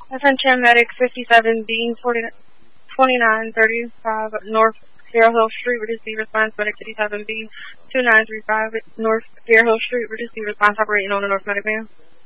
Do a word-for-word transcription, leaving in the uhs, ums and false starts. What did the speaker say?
Attention medic fifty-seven B, twenty-nine thirty-five North Sierra Hill Street, reducing response. Medic fifty-seven B, twenty-nine thirty-five North Sierra Hill Street, reducing response. Operating on the North Medic van.